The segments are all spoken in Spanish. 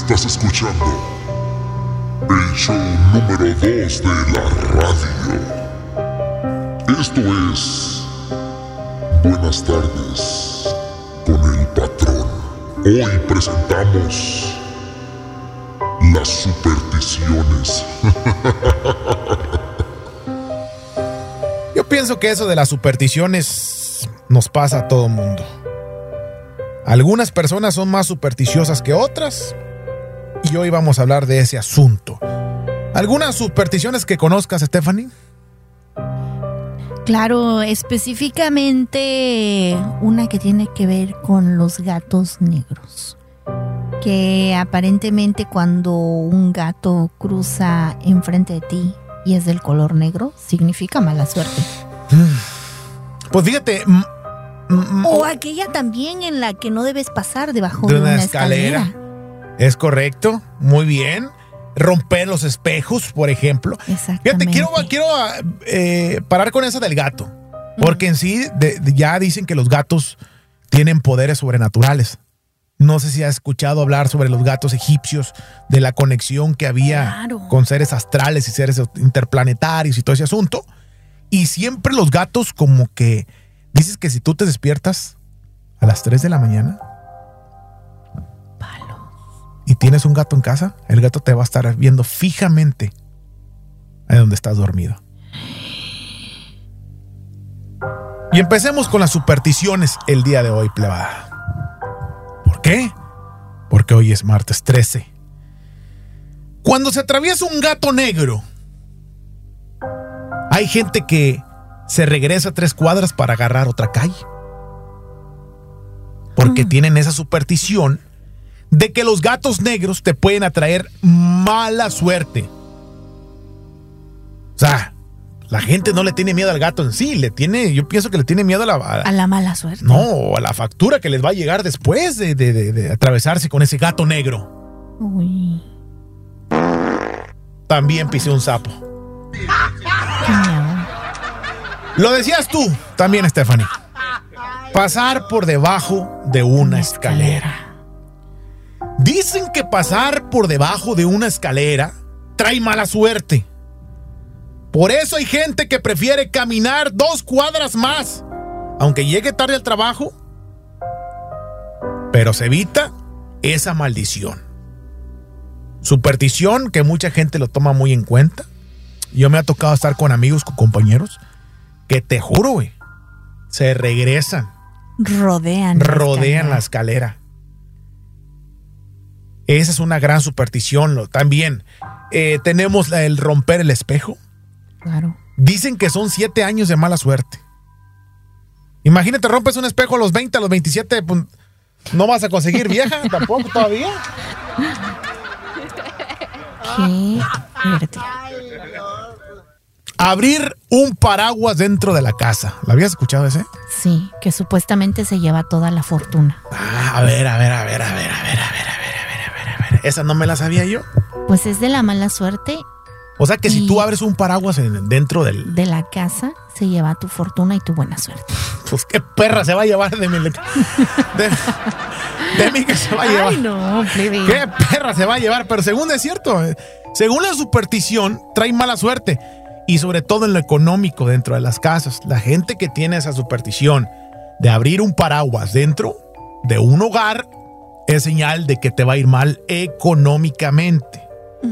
Estás escuchando el show número 2 de la radio. Esto es Buenas tardes con el patrón. Hoy presentamos las supersticiones. Yo pienso que eso de las supersticiones nos pasa a todo mundo. Algunas personas son más supersticiosas que otras y hoy vamos a hablar de ese asunto. ¿Algunas supersticiones que conozcas, Stephanie? Claro, específicamente una que tiene que ver con los gatos negros. Que aparentemente cuando un gato cruza enfrente de ti y es del color negro, significa mala suerte. Pues fíjate... O aquella también en la que no debes pasar debajo de una escalera. Es correcto, muy bien. Romper los espejos, por ejemplo. Exactamente. Fíjate, quiero parar con esa del gato. Porque en sí ya dicen que los gatos tienen poderes sobrenaturales. No sé si has escuchado hablar sobre los gatos egipcios, de la conexión que había con seres astrales y seres interplanetarios y todo ese asunto. Y siempre los gatos como que... Dices que si tú te despiertas a las 3 de la mañana y tienes un gato en casa, el gato te va a estar viendo fijamente ahí donde estás dormido. Y empecemos con las supersticiones el día de hoy, plebada. ¿Por qué? Porque hoy es martes 13. Cuando se atraviesa un gato negro, hay gente que se regresa 3 cuadras para agarrar otra calle. Porque tienen esa superstición de que los gatos negros te pueden atraer mala suerte. O sea, la gente no le tiene miedo al gato en sí, yo pienso que le tiene miedo a la mala suerte. No, a la factura que les va a llegar después de atravesarse con ese gato negro. Uy. También pisé un sapo. Qué miedo. Lo decías tú también, Stephanie. Pasar por debajo de una escalera. Dicen que pasar por debajo de una escalera trae mala suerte. Por eso hay gente que prefiere caminar 2 cuadras más, aunque llegue tarde al trabajo, pero se evita esa maldición. Superstición que mucha gente lo toma muy en cuenta. Yo me ha tocado estar con amigos, con compañeros, que te juro, güey, se regresan. Rodean la escalera. Esa es una gran superstición. También tenemos el romper el espejo. Claro. Dicen que son 7 años de mala suerte. Imagínate, rompes un espejo a los 20, a los 27, pues, no vas a conseguir vieja tampoco todavía. Qué fuerte. Abrir un paraguas dentro de la casa. ¿La habías escuchado ese? Sí, que supuestamente se lleva toda la fortuna. A ver. Esa no me la sabía yo. Pues es de la mala suerte. O sea que si tú abres un paraguas dentro de la casa, se lleva tu fortuna y tu buena suerte. Pues qué perra se va a llevar de mí que se va a llevar. Ay, no, plebe. Qué perra se va a llevar. Pero según es cierto, según la superstición, trae mala suerte. Y sobre todo en lo económico dentro de las casas. La gente que tiene esa superstición de abrir un paraguas dentro de un hogar es señal de que te va a ir mal económicamente.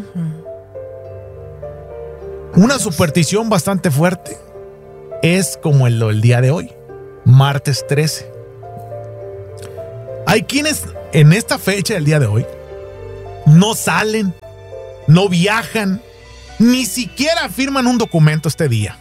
Una superstición bastante fuerte es como el día de hoy, martes 13. Hay quienes en esta fecha del día de hoy no salen, no viajan, ni siquiera firman un documento este día.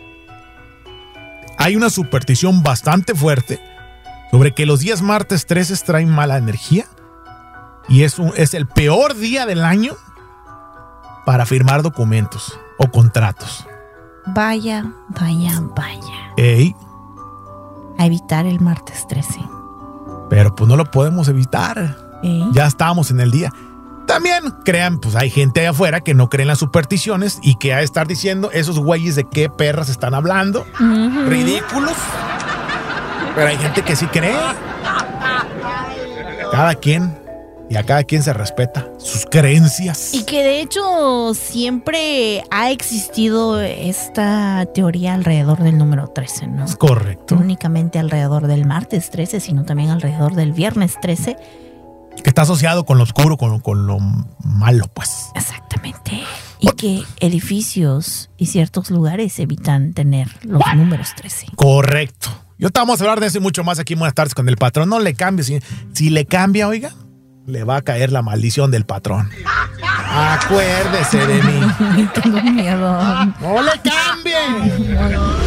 Hay una superstición bastante fuerte sobre que los días martes 13 traen mala energía y es el peor día del año para firmar documentos o contratos. Vaya. Ey. A evitar el martes 13. Pero pues no lo podemos evitar. Ya estamos en el día. También crean, pues hay gente allá afuera que no cree en las supersticiones y que ha de estar diciendo esos güeyes de qué perras están hablando. Ridículos. Pero hay gente que sí cree. Cada quien Y a cada quien se respeta sus creencias. Y que de hecho siempre ha existido esta teoría alrededor del número 13, ¿no? Es correcto. No únicamente alrededor del martes 13, sino también alrededor del viernes 13. Que está asociado con lo oscuro, con lo malo, pues. Exactamente. Y que edificios y ciertos lugares evitan tener los números 13. Correcto. Yo te vamos a hablar de eso y mucho más aquí en Buenas Tardes con el Patrón. No le cambie. Si le cambia, oiga, le va a caer la maldición del patrón. Acuérdese de mí. Tengo miedo. ¡No le cambie!